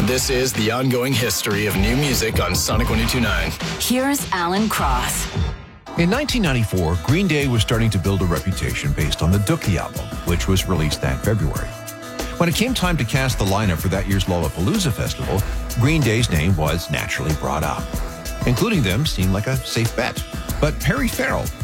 This is the ongoing history of new music on Sonic 102.9. Here's Alan Cross. In 1994, Green Day was starting to build a reputation based on the Dookie album, which was released that February. When it came time to cast the lineup for that year's Lollapalooza festival, Green Day's name was naturally brought up. Including them seemed like a safe bet. But Perry Farrell,